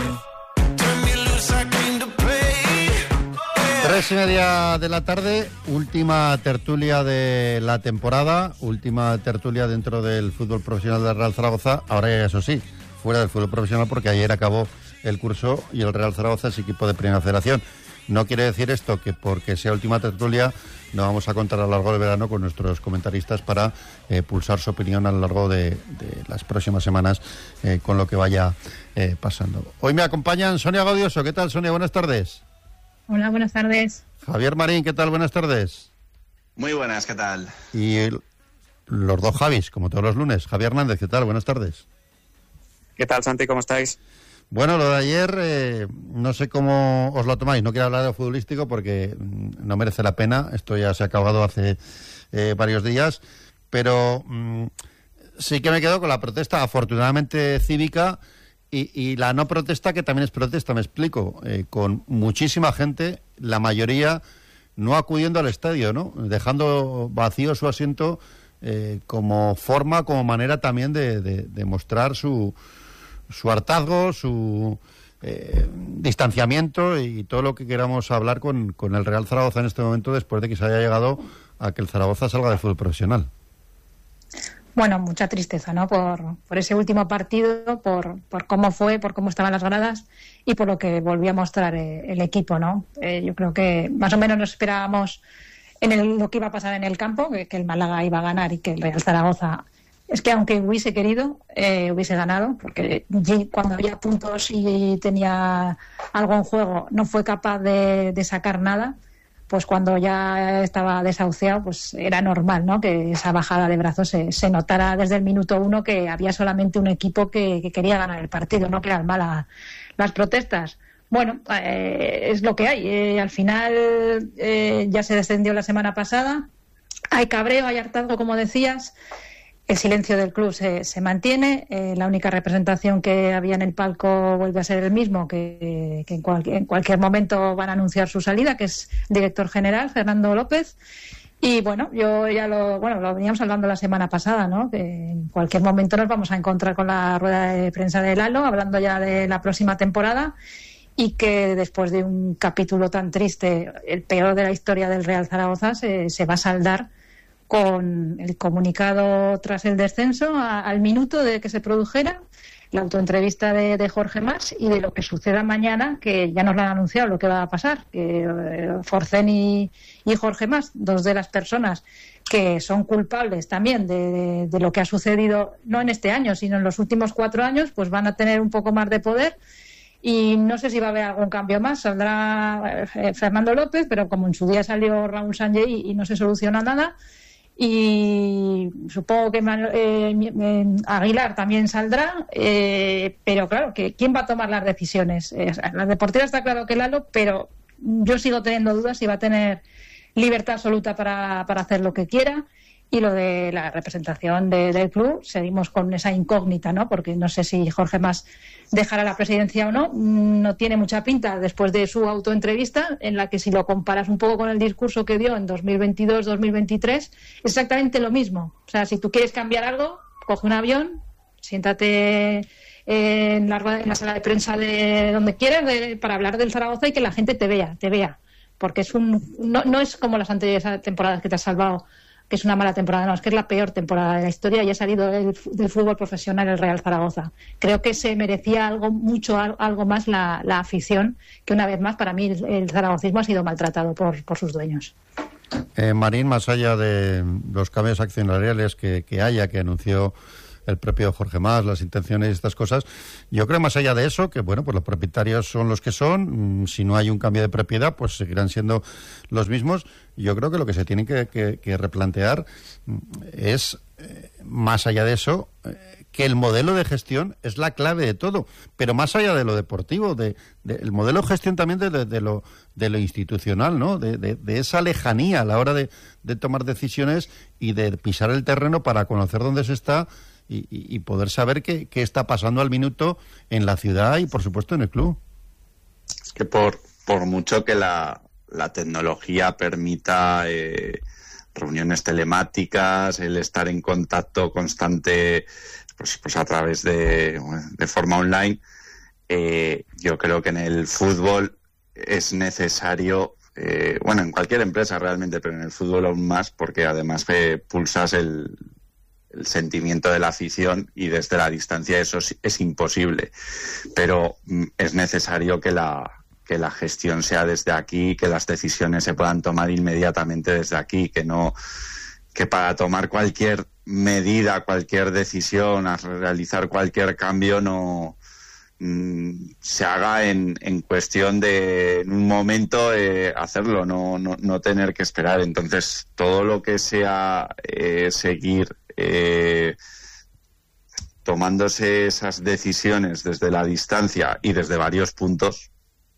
Tres y media de la tarde, última tertulia de la temporada, última tertulia dentro del fútbol profesional del Real Zaragoza. Ahora, eso sí, fuera del fútbol profesional, porque ayer acabó el curso y el Real Zaragoza es equipo de Primera Federación. No quiere decir esto que porque sea última tertulia no vamos a contar a lo largo del verano con nuestros comentaristas para eh, pulsar su opinión a lo largo de, de las próximas semanas eh, con lo que vaya eh, pasando. Hoy me acompañan Sonia Gaudioso. ¿Qué tal, Sonia? Buenas tardes. Hola, buenas tardes. Javier Marín, ¿qué tal? Buenas tardes. Muy buenas, ¿qué tal? Y el, los dos Javis, como todos los lunes. Javier Hernández, ¿qué tal? Buenas tardes. ¿Qué tal, Santi? ¿Cómo estáis? Bueno, lo de ayer, eh, no sé cómo os lo tomáis. No quiero hablar de lo futbolístico porque no merece la pena. Esto ya se ha acabado hace eh, varios días. Pero mm, sí que me quedo con la protesta, afortunadamente cívica, y, y la no protesta, que también es protesta, me explico. Eh, con muchísima gente, la mayoría no acudiendo al estadio, ¿no? Dejando vacío su asiento eh, como forma, como manera también de, de, de mostrar su... su hartazgo, su eh, distanciamiento y todo lo que queramos hablar con, con el Real Zaragoza en este momento, después de que se haya llegado a que el Zaragoza salga del fútbol profesional. Bueno, mucha tristeza, ¿no? Por, por ese último partido, por, por cómo fue, por cómo estaban las gradas y por lo que volvió a mostrar eh, el equipo, ¿no? Eh, yo creo que más o menos nos esperábamos en el, lo que iba a pasar en el campo, que, que el Málaga iba a ganar y que el Real Zaragoza... Es que aunque hubiese querido, eh, hubiese ganado, porque cuando había puntos y tenía algo en juego no fue capaz de, de sacar nada, pues cuando ya estaba desahuciado, pues era normal, ¿no? Que esa bajada de brazos se, se notara desde el minuto uno que había solamente un equipo que, que quería ganar el partido, no que eran malas las protestas. Bueno, eh, es lo que hay. Eh, al final eh, ya se descendió la semana pasada, hay cabreo, hay hartazgo, como decías. El silencio del club se, se mantiene, eh, la única representación que había en el palco vuelve a ser el mismo, que, que en, cual, en cualquier momento van a anunciar su salida, que es el director general, Fernando López. Y bueno, yo ya lo, bueno, lo veníamos hablando la semana pasada, ¿no? Que en cualquier momento nos vamos a encontrar con la rueda de prensa de Lalo, hablando ya de la próxima temporada, y que después de un capítulo tan triste, el peor de la historia del Real Zaragoza, se, se va a saldar con el comunicado tras el descenso a, al minuto de que se produjera, la autoentrevista de, de Jorge Mas y de lo que suceda mañana, que ya nos lo han anunciado lo que va a pasar, que eh, Forcén y, y Jorge Mas, dos de las personas que son culpables también de, de, de lo que ha sucedido, no en este año, sino en los últimos cuatro años, pues van a tener un poco más de poder. Y no sé si va a haber algún cambio más. Saldrá eh, Fernando López, pero como en su día salió Raúl Sánchez y, y no se soluciona nada. Y supongo que eh, eh, Aguilar también saldrá, eh, pero claro, que ¿quién va a tomar las decisiones? Eh, la deportiva está claro que Lalo, pero yo sigo teniendo dudas si va a tener libertad absoluta para, para hacer lo que quiera. Y lo de la representación de, del club, seguimos con esa incógnita, ¿no? Porque no sé si Jorge Mas dejará la presidencia o no. No tiene mucha pinta después de su autoentrevista, en la que si lo comparas un poco con el discurso que dio en dos mil veintidós dos mil veintitrés, exactamente lo mismo. O sea, si tú quieres cambiar algo, coge un avión, siéntate en la, en la sala de prensa de donde quieras de, para hablar del Zaragoza y que la gente te vea, te vea. porque es un no, no es como las anteriores temporadas que te has salvado, que es una mala temporada, no, es que es la peor temporada de la historia y ha salido del, del fútbol profesional el Real Zaragoza. Creo que se merecía algo mucho algo más la, la afición, que una vez más para mí el, el zaragocismo ha sido maltratado por, por sus dueños. Eh, Marín, más allá de los cambios accionariales que, que haya, que anunció el propio Jorge Mas, las intenciones y estas cosas, yo creo más allá de eso, que bueno, pues los propietarios son los que son, si no hay un cambio de propiedad, pues seguirán siendo los mismos. Yo creo que lo que se tiene que, que, que replantear es, eh, más allá de eso, eh, que el modelo de gestión es la clave de todo, pero más allá de lo deportivo, de, de el modelo de gestión también de, de, de lo de lo institucional, ¿no? De, de, de esa lejanía a la hora de, de tomar decisiones y de pisar el terreno para conocer dónde se está y, y, y poder saber qué, qué está pasando al minuto en la ciudad y, por supuesto, en el club. Es que por, por mucho que la, la tecnología permita eh, reuniones telemáticas, el estar en contacto constante pues, pues a través de, de forma online, eh, yo creo que en el fútbol es necesario, eh, bueno, en cualquier empresa realmente, pero en el fútbol aún más, porque además eh, pulsas el, el sentimiento de la afición y desde la distancia eso es, es imposible. Pero mm, es necesario que la, que la gestión sea desde aquí, que las decisiones se puedan tomar inmediatamente desde aquí, que no, que para tomar cualquier medida, cualquier decisión, a realizar cualquier cambio no se haga en, en cuestión de en un momento eh, hacerlo, no, no, no tener que esperar. Entonces todo lo que sea eh, seguir eh, tomándose esas decisiones desde la distancia y desde varios puntos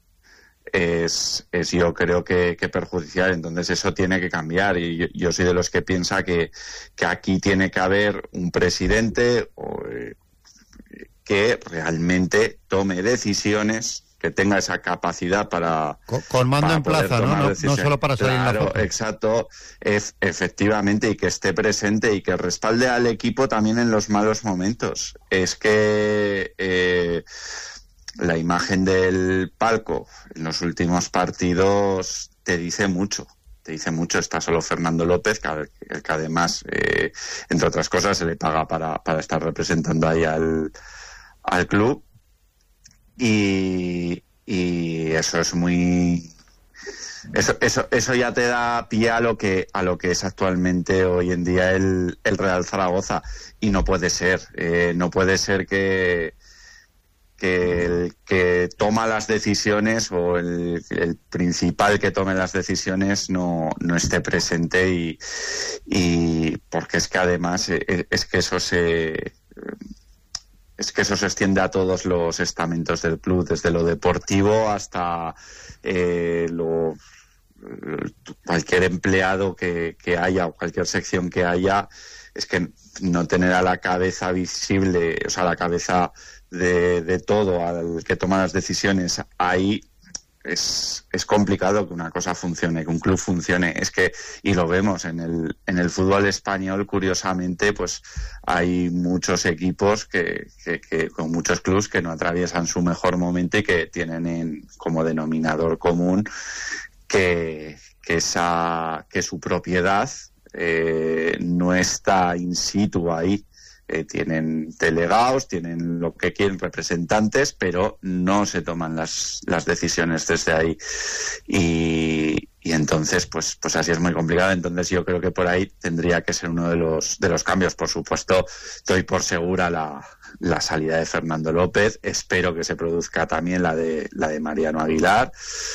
es, es yo creo que, que perjudicial. Entonces eso tiene que cambiar y yo, yo soy de los que piensa que, que aquí tiene que haber un presidente o, eh, que realmente tome decisiones, que tenga esa capacidad para... Con, con mando en plaza, ¿no? No, no solo para salir claro, en la foto. Exacto, es, efectivamente, y que esté presente y que respalde al equipo también en los malos momentos. Es que eh, la imagen del palco en los últimos partidos te dice mucho. Te dice mucho. Está solo Fernando López, que, que además, eh, entre otras cosas, se le paga para, para estar representando ahí al... al club y, y eso es muy eso, eso eso ya te da pie a lo que a lo que es actualmente hoy en día el, el Real Zaragoza y no puede ser eh, no puede ser que que el que toma las decisiones o el, el principal que tome las decisiones no, no esté presente y, y porque es que además es, es que eso se Es que eso se extiende a todos los estamentos del club, desde lo deportivo hasta eh, lo, cualquier empleado que, que haya o cualquier sección que haya. Es que no tener a la cabeza visible, o sea, la cabeza de, de todo, al que toma las decisiones ahí, es, es complicado que una cosa funcione, que un club funcione. Es que, y lo vemos en el, en el fútbol español, curiosamente, pues hay muchos equipos que, que, que con muchos clubs que no atraviesan su mejor momento y que tienen en, como denominador común que, que esa, que su propiedad eh, no está in situ ahí. Eh, tienen delegados, tienen lo que quieren, representantes, pero no se toman las, las decisiones desde ahí. Y, y entonces, pues, pues así es muy complicado. Entonces yo creo que por ahí tendría que ser uno de los, de los cambios. Por supuesto, doy por segura la, la salida de Fernando López. Espero que se produzca también la de, la de Mariano Aguilar.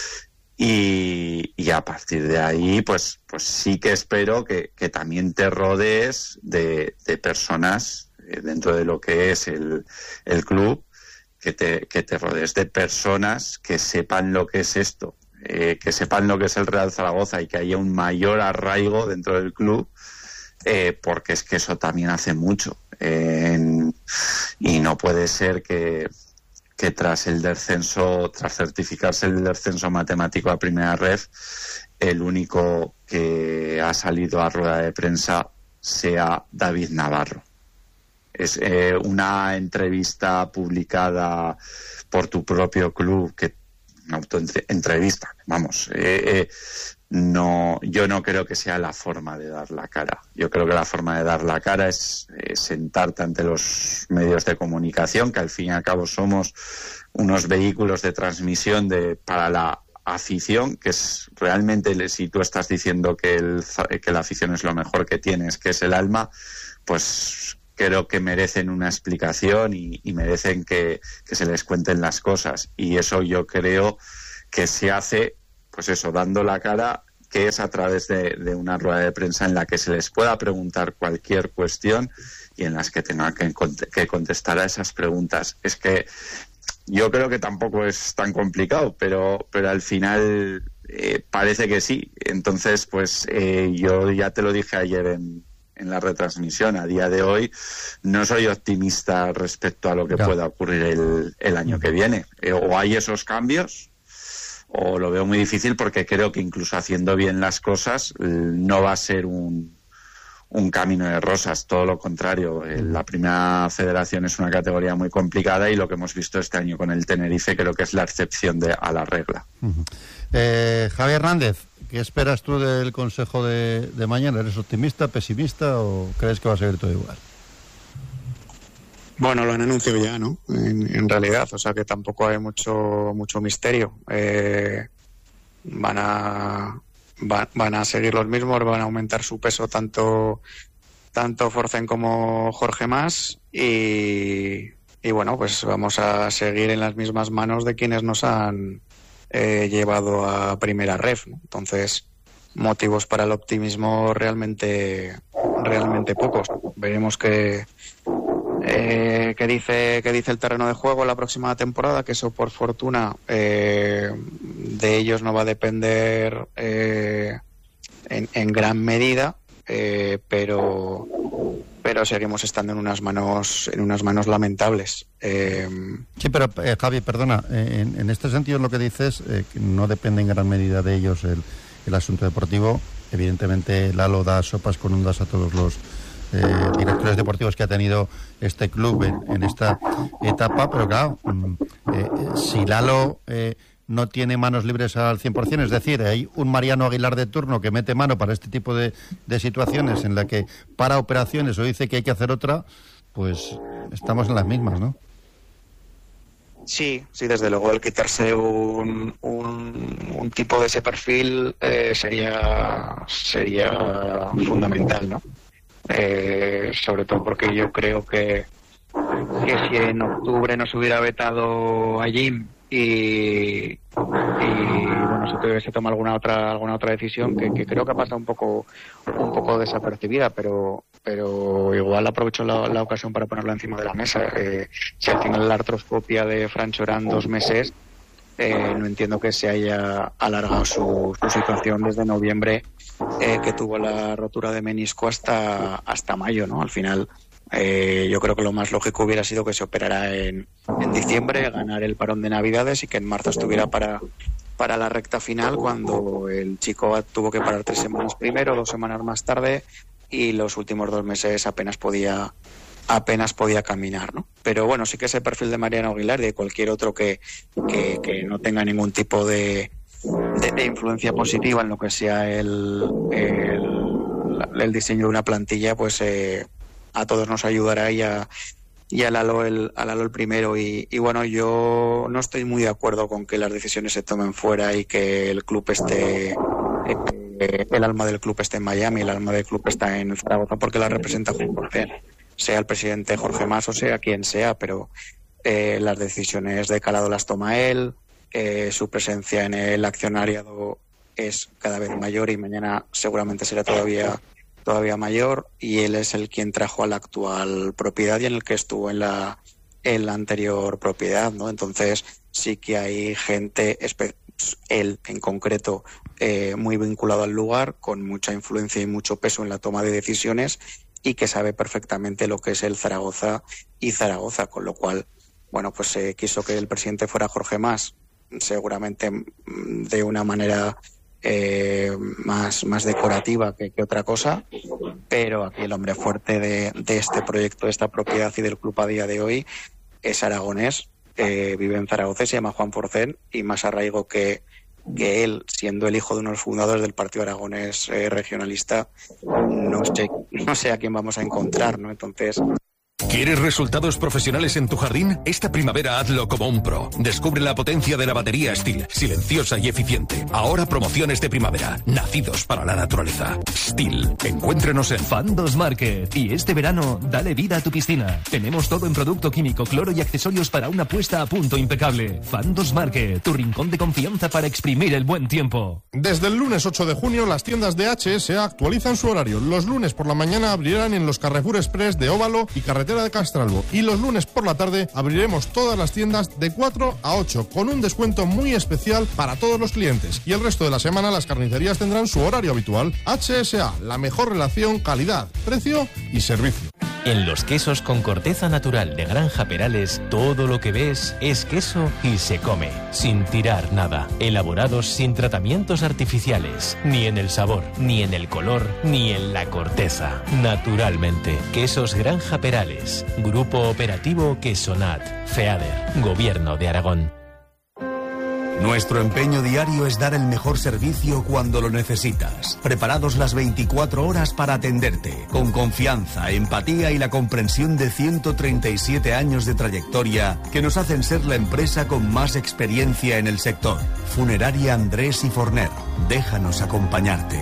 Y, y a partir de ahí, pues, pues sí que espero que, que también te rodees de, de personas eh, dentro de lo que es el, el club, que te, que te rodees de personas que sepan lo que es esto, eh, que sepan lo que es el Real Zaragoza y que haya un mayor arraigo dentro del club, eh, porque es que eso también hace mucho. Eh, en, y no puede ser que... que tras el descenso, tras certificarse el descenso matemático a Primera Ref, el único que ha salido a rueda de prensa sea David Navarro. Es eh, una entrevista publicada por tu propio club que una autoentrevista. Vamos, eh, eh, no, yo no creo que sea la forma de dar la cara. Yo creo que la forma de dar la cara es eh, sentarte ante los medios de comunicación, que al fin y al cabo somos unos vehículos de transmisión de para la afición, que es realmente, si tú estás diciendo que, el, que la afición es lo mejor que tienes, que es el alma, pues creo que merecen una explicación y, y merecen que, que se les cuenten las cosas. Y eso yo creo que se hace, pues eso, dando la cara, que es a través de, de una rueda de prensa en la que se les pueda preguntar cualquier cuestión y en las que tengan que, que contestar a esas preguntas. Es que yo creo que tampoco es tan complicado, pero, pero al final eh, parece que sí. Entonces, pues eh, yo ya te lo dije ayer en, en la retransmisión. A día de hoy no soy optimista respecto a lo que claro. pueda ocurrir el, el año que viene. Eh, o hay esos cambios, o lo veo muy difícil, porque creo que incluso haciendo bien las cosas no va a ser un, un camino de rosas, todo lo contrario. La primera federación es una categoría muy complicada y lo que hemos visto este año con el Tenerife creo que es la excepción de, a la regla. Uh-huh. eh, Javier Hernández, ¿qué esperas tú del consejo de, de mañana? ¿Eres optimista, pesimista o crees que va a seguir todo igual? Bueno, lo han anunciado ya, ¿no? En, en realidad, o sea que tampoco hay mucho mucho misterio. Eh, van a va, van a seguir los mismos, van a aumentar su peso tanto tanto Forcén como Jorge Mas y, y bueno, pues vamos a seguir en las mismas manos de quienes nos han eh, llevado a primera ref, ¿no? Entonces, motivos para el optimismo realmente realmente pocos. Veremos que Eh, que dice que dice el terreno de juego la próxima temporada, que eso por fortuna eh, de ellos no va a depender eh, en, en gran medida, eh, pero pero seguimos estando en unas manos en unas manos lamentables. Eh, sí, pero eh, Javi, perdona, eh, en, en este sentido lo que dices, eh, que no depende en gran medida de ellos el, el asunto deportivo. Evidentemente Lalo da sopas con ondas a todos los Eh, directores deportivos que ha tenido este club en, en esta etapa, pero claro, eh, si Lalo eh, no tiene manos libres al cien por ciento, es decir, hay un Mariano Aguilar de turno que mete mano para este tipo de, de situaciones en la que para operaciones o dice que hay que hacer otra, pues estamos en las mismas, ¿no? Sí, sí, desde luego el quitarse un, un, un tipo de ese perfil eh, sería sería fundamental, ¿no? Eh, sobre todo porque yo creo que, que si en octubre no se hubiera vetado a Jim y, y bueno, se tuviese tomado alguna otra alguna otra decisión que, que creo que ha pasado un poco un poco desapercibida, pero pero igual aprovecho la, la ocasión para ponerlo encima de la mesa. Eh, si al final la artroscopia de Francho eran dos meses, eh, no entiendo que se haya alargado su, su situación desde noviembre, eh, que tuvo la rotura de menisco, hasta hasta mayo, ¿no? Al final, eh, yo creo que lo más lógico hubiera sido que se operara en, en diciembre, ganar el parón de Navidades y que en marzo estuviera para para la recta final, cuando el chico tuvo que parar tres semanas primero, dos semanas más tarde, y los últimos dos meses apenas podía apenas podía caminar, ¿no? Pero bueno, sí que ese perfil de Mariano Aguilar y de cualquier otro que, que, que no tenga ningún tipo de, de, de influencia positiva en lo que sea el, el, el diseño de una plantilla, pues eh, a todos nos ayudará, y a, y a Lalo el, a Lalo el primero. Y, y bueno, yo no estoy muy de acuerdo con que las decisiones se tomen fuera y que el club esté... Eh, el alma del club esté en Miami, el alma del club está en Zaragoza, porque la representa Jorge, sea el presidente Jorge Mas o sea quien sea, pero eh, las decisiones de calado las toma él, eh, su presencia en el accionariado es cada vez mayor y mañana seguramente será todavía todavía mayor, y él es el quien trajo a la actual propiedad y en el que estuvo en la en la anterior propiedad, ¿no? Entonces sí que hay gente, él en concreto, eh, muy vinculado al lugar, con mucha influencia y mucho peso en la toma de decisiones, y que sabe perfectamente lo que es el Zaragoza y Zaragoza, con lo cual, bueno, pues se eh, quiso que el presidente fuera Jorge Mas, seguramente de una manera eh, más, más decorativa que, que otra cosa, pero aquí el hombre fuerte de, de este proyecto, de esta propiedad y del club a día de hoy es aragonés, eh, vive en Zaragoza, se llama Juan Forcén, y más arraigo que, que él, siendo el hijo de uno de los fundadores del Partido Aragonés eh, regionalista, no sé, no sé a quién vamos a encontrar, ¿no? Entonces... ¿Quieres resultados profesionales en tu jardín? Esta primavera hazlo como un pro. Descubre la potencia de la batería Stihl, silenciosa y eficiente. Ahora promociones de primavera, nacidos para la naturaleza. Stihl, encuéntrenos en Fandos Market. Y este verano, dale vida a tu piscina. Tenemos todo en producto químico, cloro y accesorios para una puesta a punto impecable. Fandos Market, tu rincón de confianza para exprimir el buen tiempo. Desde el lunes ocho de junio, las tiendas de H S A actualizan su horario. Los lunes por la mañana abrirán en los Carrefour Express de Óvalo y Carretera de Castralbo, y los lunes por la tarde abriremos todas las tiendas de cuatro a ocho con un descuento muy especial para todos los clientes, y el resto de la semana las carnicerías tendrán su horario habitual. H S A, la mejor relación calidad, precio y servicio. En los quesos con corteza natural de Granja Perales, todo lo que ves es queso y se come, sin tirar nada. Elaborados sin tratamientos artificiales, ni en el sabor, ni en el color, ni en la corteza. Naturalmente, Quesos Granja Perales. Grupo Operativo Quesonat. FEADER. Gobierno de Aragón. Nuestro empeño diario es dar el mejor servicio cuando lo necesitas. Preparados las veinticuatro horas para atenderte, con confianza, empatía y la comprensión de ciento treinta y siete años de trayectoria que nos hacen ser la empresa con más experiencia en el sector. Funeraria Andrés y Forner. Déjanos acompañarte.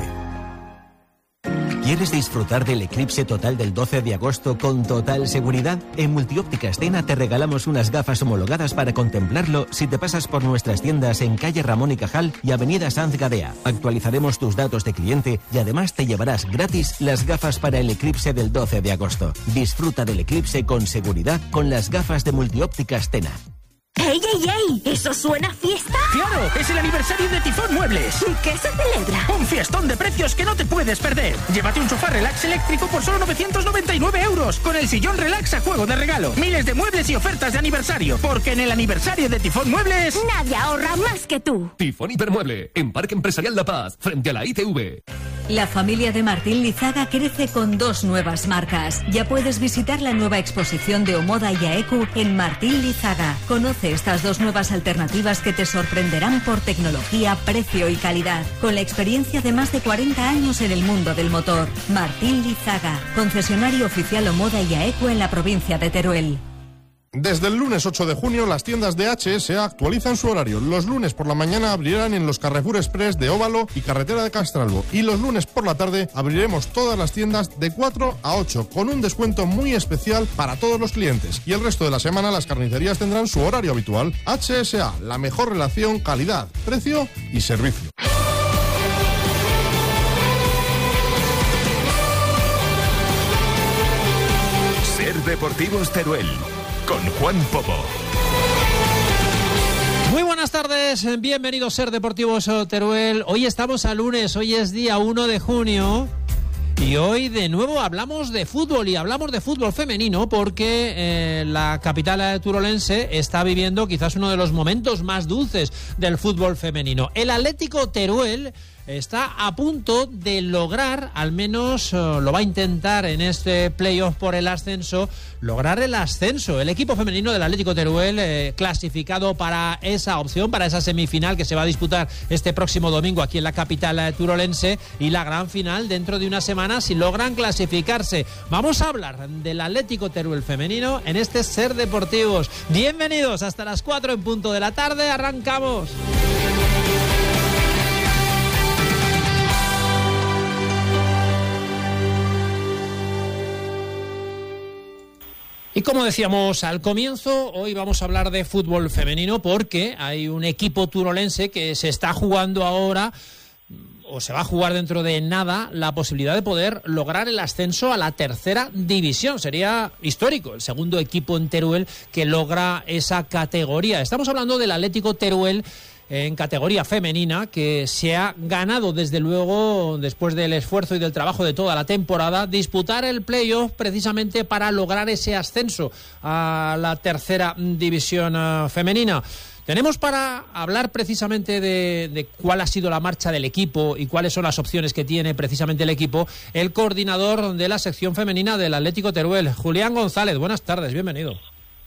¿Quieres disfrutar del eclipse total del doce de agosto con total seguridad? En Multióptica Escena te regalamos unas gafas homologadas para contemplarlo si te pasas por nuestras tiendas en calle Ramón y Cajal y avenida Sanz Gadea. Actualizaremos tus datos de cliente y además te llevarás gratis las gafas para el eclipse del doce de agosto. Disfruta del eclipse con seguridad con las gafas de Multióptica Escena. ¡Ey, ey, ey! ¿Eso suena a fiesta? ¡Claro! ¡Es el aniversario de Tifón Muebles! ¿Y qué se celebra? ¡Un fiestón de precios que no te puedes perder! Llévate un sofá relax eléctrico por solo novecientos noventa y nueve euros, con el sillón relax a juego de regalo. Miles de muebles y ofertas de aniversario, porque en el aniversario de Tifón Muebles... Nadie ahorra más que tú. Tifón Hipermueble, en Parque Empresarial La Paz, frente a la I T V. La familia de Martín Lizaga crece con dos nuevas marcas. Ya puedes visitar la nueva exposición de Omoda y Aeku en Martín Lizaga. Conoce estas dos nuevas alternativas que te sorprenderán por tecnología, precio y calidad. Con la experiencia de más de cuarenta años en el mundo del motor. Martín Lizaga, concesionario oficial Omoda y Aeku en la provincia de Teruel. Desde el lunes ocho de junio, las tiendas de H S A actualizan su horario. Los lunes por la mañana abrirán en los Carrefour Express de Óvalo y Carretera de Castralbo. Y los lunes por la tarde abriremos todas las tiendas de cuatro a ocho, con un descuento muy especial para todos los clientes. Y el resto de la semana las carnicerías tendrán su horario habitual. H S A, la mejor relación calidad, precio y servicio. Ser Deportivos Teruel. Con Juan Popo. Muy buenas tardes, bienvenidos a Ser Deportivos Teruel. Hoy estamos a lunes, hoy es día uno de junio. Y hoy de nuevo hablamos de fútbol y hablamos de fútbol femenino porque eh, la capital turolense está viviendo quizás uno de los momentos más dulces del fútbol femenino. El Atlético Teruel está a punto de lograr, al menos uh, lo va a intentar en este playoff por el ascenso, lograr el ascenso. El equipo femenino del Atlético Teruel eh, clasificado para esa opción, para esa semifinal que se va a disputar este próximo domingo aquí en la capital eh, turolense, y la gran final dentro de una semana si logran clasificarse. Vamos a hablar del Atlético Teruel femenino en este Ser Deportivos. Bienvenidos hasta las cuatro en punto de la tarde, arrancamos. Y como decíamos al comienzo, hoy vamos a hablar de fútbol femenino porque hay un equipo turolense que se está jugando ahora, o se va a jugar dentro de nada, la posibilidad de poder lograr el ascenso a la tercera división. Sería histórico, el segundo equipo en Teruel que logra esa categoría. Estamos hablando del Atlético Teruel en categoría femenina, que se ha ganado desde luego, después del esfuerzo y del trabajo de toda la temporada, disputar el playoff precisamente para lograr ese ascenso a la tercera división uh, femenina. Tenemos para hablar precisamente de, de cuál ha sido la marcha del equipo y cuáles son las opciones que tiene precisamente el equipo, el coordinador de la sección femenina del Atlético Teruel, Julián González. Buenas tardes, bienvenido.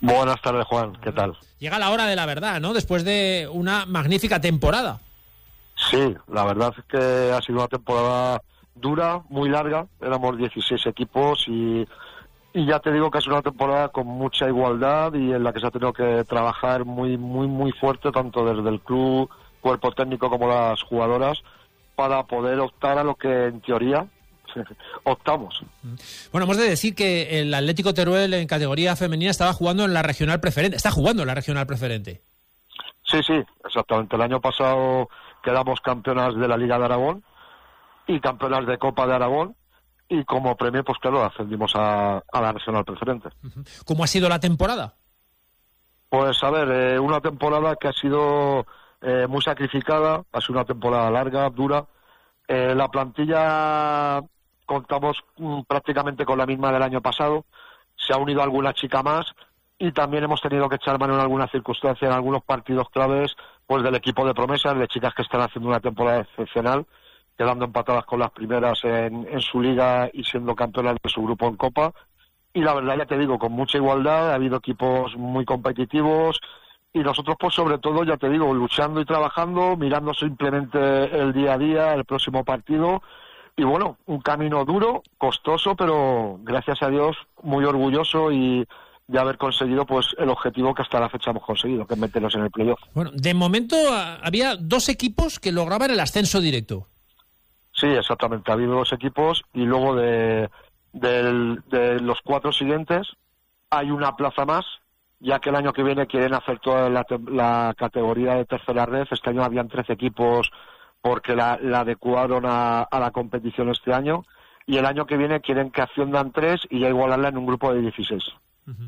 Buenas tardes, Juan. ¿Qué tal? Llega la hora de la verdad, ¿no? Después de una magnífica temporada. Sí, la verdad es que ha sido una temporada dura, muy larga. Éramos dieciséis equipos y, y ya te digo que es una temporada con mucha igualdad y en la que se ha tenido que trabajar muy, muy, muy fuerte, tanto desde el club, cuerpo técnico como las jugadoras, para poder optar a lo que en teoría optamos. Bueno, hemos de decir que el Atlético Teruel en categoría femenina estaba jugando en la regional preferente. Está jugando en la regional preferente. Sí, sí, exactamente. El año pasado quedamos campeonas de la Liga de Aragón y campeonas de Copa de Aragón y como premio, pues claro, ascendimos a, a la regional preferente. ¿Cómo ha sido la temporada? Pues a ver, eh, una temporada que ha sido eh, muy sacrificada, ha sido una temporada larga, dura. Eh, la plantilla contamos mm, prácticamente con la misma del año pasado, se ha unido alguna chica más y también hemos tenido que echar mano en algunas circunstancias, en algunos partidos claves, pues del equipo de promesas, de chicas que están haciendo una temporada excepcional, quedando empatadas con las primeras en, en su liga y siendo campeonas de su grupo en Copa. Y la verdad, ya te digo, con mucha igualdad, ha habido equipos muy competitivos y nosotros, pues sobre todo, ya te digo, luchando y trabajando, mirando simplemente el día a día, el próximo partido. Y bueno, un camino duro, costoso, pero gracias a Dios muy orgulloso y de haber conseguido pues el objetivo que hasta la fecha hemos conseguido, que es meternos en el playoff. Bueno, de momento a, había dos equipos que lograban el ascenso directo. Sí, exactamente, ha habido dos equipos y luego de, de, de los cuatro siguientes hay una plaza más, ya que el año que viene quieren hacer toda la, la categoría de tercera red. Este año habían trece equipos porque la, la adecuaron a, a la competición este año, y el año que viene quieren que asciendan tres y ya igualarla en un grupo de dieciséis. Uh-huh.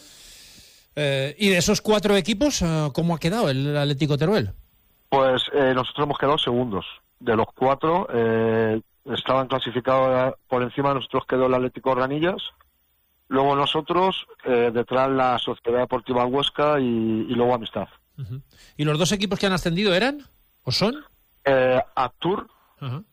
Eh, ¿Y de esos cuatro equipos, uh, cómo ha quedado el Atlético Teruel? Pues eh, nosotros hemos quedado segundos. De los cuatro, eh, estaban clasificados por encima de nosotros quedó el Atlético Ranillas, luego nosotros, eh, detrás la Sociedad Deportiva Huesca y, y luego Amistad. Uh-huh. ¿Y los dos equipos que han ascendido eran o son? Eh, Actur uh-huh.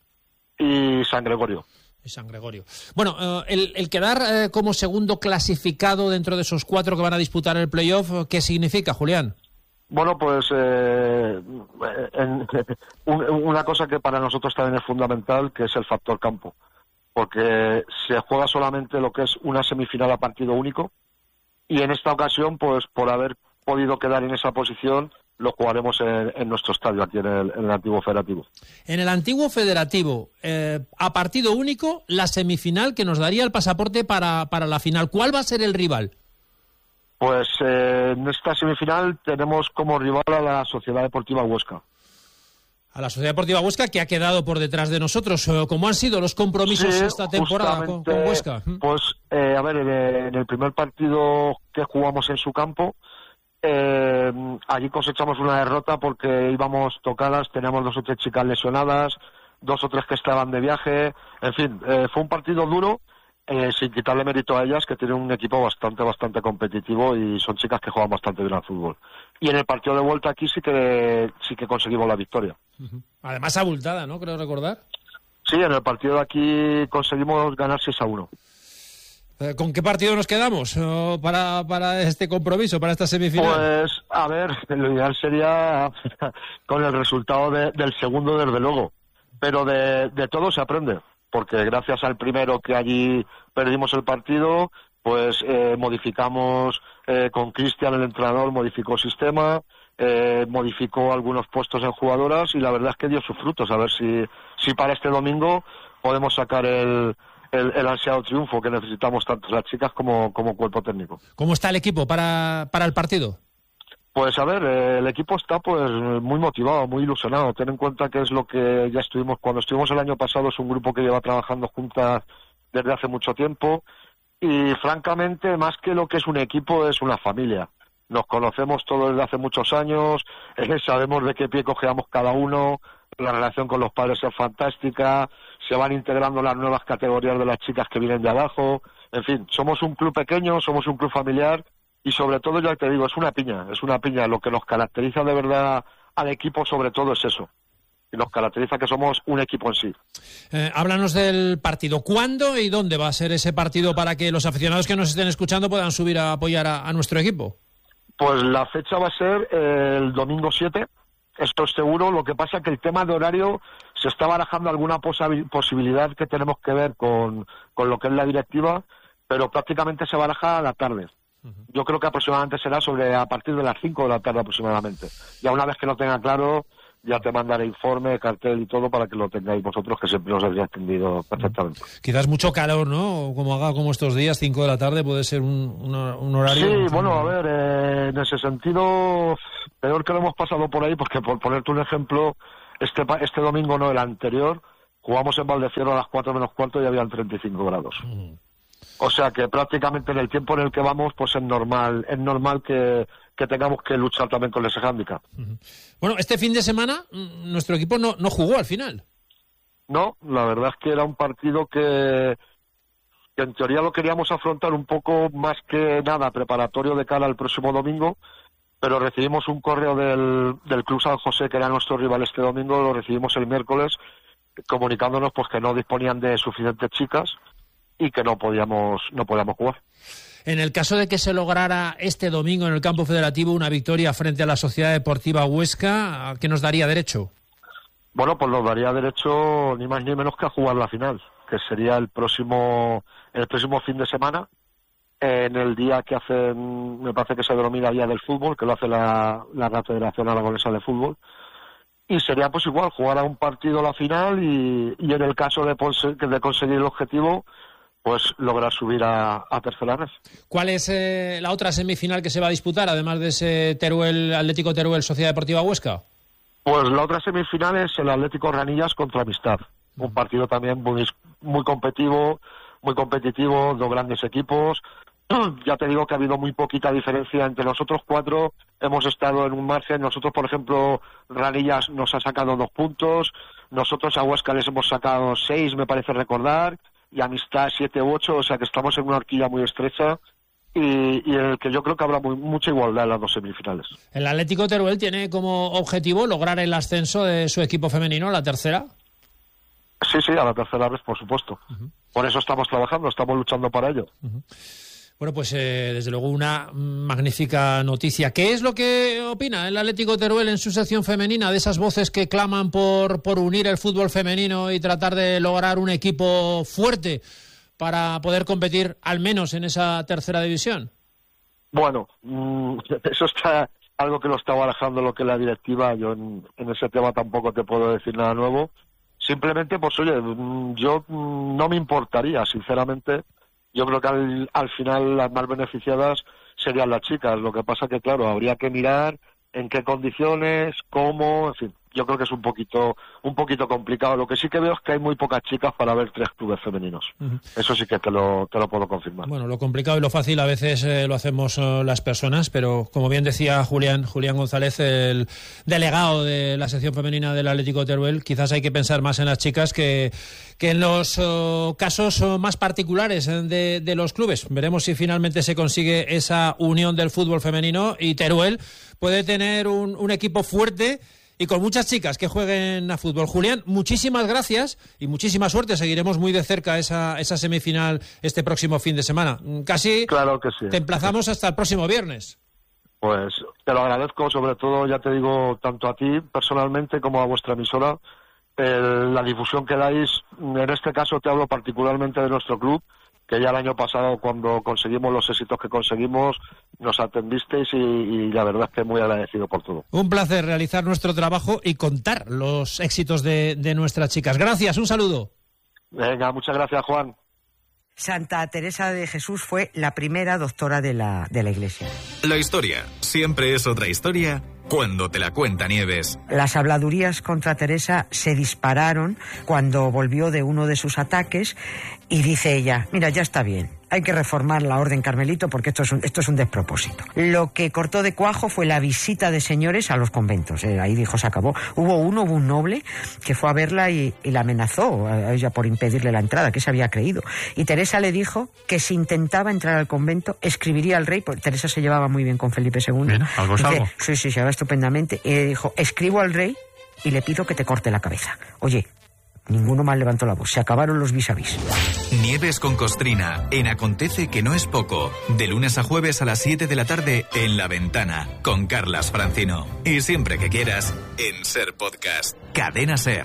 y San Gregorio. Y San Gregorio. Bueno, uh, el, el quedar uh, como segundo clasificado dentro de esos cuatro que van a disputar el playoff, ¿qué significa, Julián? Bueno, pues eh, en, un, una cosa que para nosotros también es fundamental, que es el factor campo. Porque se juega solamente lo que es una semifinal a partido único, y en esta ocasión, pues por haber podido quedar en esa posición, lo jugaremos en, en nuestro estadio, aquí en el, en el antiguo federativo. En el antiguo federativo, eh, a partido único, la semifinal que nos daría el pasaporte para, para la final. ¿Cuál va a ser el rival? Pues eh, en esta semifinal tenemos como rival a la Sociedad Deportiva Huesca. A la Sociedad Deportiva Huesca, que ha quedado por detrás de nosotros. ¿Cómo han sido los compromisos sí, esta temporada con, con Huesca? Pues, eh, a ver, en el primer partido que jugamos en su campo, Eh, allí cosechamos una derrota porque íbamos tocadas, teníamos dos o tres chicas lesionadas, dos o tres que estaban de viaje, en fin, eh, fue un partido duro, eh, sin quitarle mérito a ellas, que tienen un equipo bastante, bastante competitivo y son chicas que juegan bastante bien al fútbol. Y en el partido de vuelta aquí sí que sí que conseguimos la victoria. Uh-huh. Además abultada, ¿no? Creo recordar. Sí, en el partido de aquí conseguimos ganar seis a uno. ¿Con qué partido nos quedamos uh, para, para este compromiso, para esta semifinal? Pues, a ver, lo ideal sería con el resultado de, del segundo, desde luego. Pero de, de todo se aprende, porque gracias al primero que allí perdimos el partido, pues eh, modificamos eh, con Cristian, el entrenador, modificó el sistema, eh, modificó algunos puestos en jugadoras y la verdad es que dio sus frutos. A ver si, si para este domingo podemos sacar el... El, el ansiado triunfo que necesitamos tanto las chicas como, como cuerpo técnico. ¿Cómo está el equipo para, para el partido? Pues a ver, eh, el equipo está pues muy motivado, muy ilusionado. Ten en cuenta que es lo que ya estuvimos, cuando estuvimos el año pasado, es un grupo que lleva trabajando juntas desde hace mucho tiempo y francamente, más que lo que es un equipo, es una familia. Nos conocemos todos desde hace muchos años, eh, sabemos de qué pie cojeamos cada uno, la relación con los padres es fantástica, se van integrando las nuevas categorías de las chicas que vienen de abajo, en fin, somos un club pequeño, somos un club familiar y sobre todo, ya te digo, es una piña, es una piña, lo que nos caracteriza de verdad al equipo sobre todo es eso. y nos caracteriza que somos un equipo en sí. Eh, háblanos del partido. ¿Cuándo y dónde va a ser ese partido para que los aficionados que nos estén escuchando puedan subir a apoyar a, a nuestro equipo? Pues la fecha va a ser eh, el domingo siete, esto es seguro. Lo que pasa es que el tema de horario se está barajando alguna posabi- posibilidad que tenemos que ver con, con lo que es la directiva, pero prácticamente se baraja a la tarde. Yo creo que aproximadamente será sobre a partir de las cinco de la tarde aproximadamente. Ya una vez que lo tenga claro, ya te mandaré informe, cartel y todo para que lo tengáis vosotros, que siempre os habría entendido perfectamente. Quizás mucho calor, ¿no? Como haga como estos días, cinco de la tarde puede ser un, una, un horario... Sí, bueno, a ver, eh, en ese sentido, peor que lo hemos pasado por ahí, porque por ponerte un ejemplo, este este domingo, no, el anterior, jugamos en Valdeciano a las cuatro menos cuarto y habían treinta y cinco grados. Mm. O sea que prácticamente en el tiempo en el que vamos, pues es normal, es normal que, que tengamos que luchar también con ese hándicap. Uh-huh. Bueno, este fin de semana nuestro equipo no, no jugó al final. No, la verdad es que era un partido que, que en teoría lo queríamos afrontar un poco más que nada preparatorio de cara al próximo domingo, pero recibimos un correo del, del Club San José, que era nuestro rival este domingo, lo recibimos el miércoles, comunicándonos pues que no disponían de suficientes chicas y que no podíamos no podíamos jugar. En el caso de que se lograra este domingo en el campo federativo una victoria frente a la Sociedad Deportiva Huesca, ¿qué nos daría derecho? Bueno, pues nos daría derecho ni más ni menos que a jugar la final, que sería el próximo el próximo fin de semana, en el día que hacen, me parece que se denomina Día del Fútbol, que lo hace la, la Federación Aragonesa de Fútbol, y sería pues igual, jugar a un partido la final y, y en el caso de, de conseguir el objetivo, pues lograr subir a, a tercera red. ¿Cuál es eh, la otra semifinal que se va a disputar, además de ese Teruel, Atlético Teruel Sociedad Deportiva Huesca? Pues la otra semifinal es el Atlético Ranillas contra Amistad. Uh-huh. Un partido también muy, muy competitivo, muy competitivo, dos grandes equipos. Ya te digo que ha habido muy poquita diferencia entre nosotros cuatro. Hemos estado en un margen. Nosotros, por ejemplo, Ranillas nos ha sacado dos puntos. Nosotros a Huesca les hemos sacado seis, me parece recordar. Y Amistad siete u ocho, o sea que estamos en una horquilla muy estrecha y, y en el que yo creo que habrá muy, mucha igualdad en las dos semifinales. ¿El Atlético Teruel tiene como objetivo lograr el ascenso de su equipo femenino a la tercera? Sí, sí, a la tercera vez, por supuesto. Uh-huh. Por eso estamos trabajando, estamos luchando para ello. Uh-huh. Bueno, pues eh, desde luego una magnífica noticia. ¿Qué es lo que opina el Atlético Teruel en su sección femenina de esas voces que claman por, por unir el fútbol femenino y tratar de lograr un equipo fuerte para poder competir al menos en esa tercera división? Bueno, mmm, eso está algo que lo está barajando lo que es la directiva. Yo en, en ese tema tampoco te puedo decir nada nuevo. Simplemente, pues oye, yo no me importaría, sinceramente. Yo creo que al, al final las más beneficiadas serían las chicas. Lo que pasa que, claro, habría que mirar en qué condiciones, cómo, en fin. Yo creo que es un poquito un poquito complicado. Lo que sí que veo es que hay muy pocas chicas para ver tres clubes femeninos. Uh-huh. Eso sí que te lo, te lo puedo confirmar. Bueno, lo complicado y lo fácil a veces eh, lo hacemos eh, las personas, pero como bien decía Julián Julián González, el delegado de la sección femenina del Atlético Teruel, quizás hay que pensar más en las chicas que, que en los uh, casos uh, más particulares de, de los clubes. Veremos si finalmente se consigue esa unión del fútbol femenino y Teruel puede tener un, un equipo fuerte y con muchas chicas que jueguen a fútbol. Julián, muchísimas gracias y muchísima suerte. Seguiremos muy de cerca esa, esa semifinal este próximo fin de semana. Casi claro que sí. Te emplazamos hasta el próximo viernes. Pues te lo agradezco, sobre todo, ya te digo, tanto a ti personalmente como a vuestra emisora, el, la difusión que dais. En este caso te hablo particularmente de nuestro club, que ya el año pasado, cuando conseguimos los éxitos que conseguimos, nos atendisteis y, y la verdad es que muy agradecido por todo. Un placer realizar nuestro trabajo y contar los éxitos de, de nuestras chicas. Gracias, un saludo. Venga, muchas gracias, Juan. Santa Teresa de Jesús fue la primera doctora de la, de la Iglesia. La historia siempre es otra historia cuando te la cuenta Nieves. Las habladurías contra Teresa se dispararon cuando volvió de uno de sus ataques y dice ella, mira, ya está bien, hay que reformar la orden Carmelito porque esto es un, esto es un despropósito. Lo que cortó de cuajo fue la visita de señores a los conventos. Eh, ahí dijo, se acabó. Hubo uno, hubo un noble que fue a verla y, y la amenazó a ella por impedirle la entrada, que se había creído. Y Teresa le dijo que si intentaba entrar al convento, escribiría al rey, porque Teresa se llevaba muy bien con Felipe segundo. Bien, algo es Dice, algo. Sí, sí, se llevaba estupendamente. Y le dijo, escribo al rey y le pido que te corte la cabeza. Oye, ninguno más levantó la voz. Se acabaron los vis a vis. Nieves con Costrina, en Acontece que no es poco. De lunes a jueves a las siete de la tarde en La Ventana, con Carlas Francino. Y siempre que quieras, en Ser Podcast. Cadena Ser.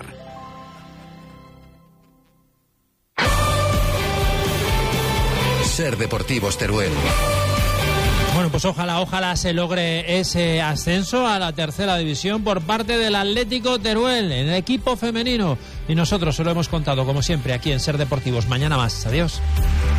Ser Deportivos Teruel. Bueno, pues ojalá, ojalá se logre ese ascenso a la tercera división por parte del Atlético Teruel, en el equipo femenino. Y nosotros se lo hemos contado, como siempre, aquí en Ser Deportivos. Mañana más. Adiós.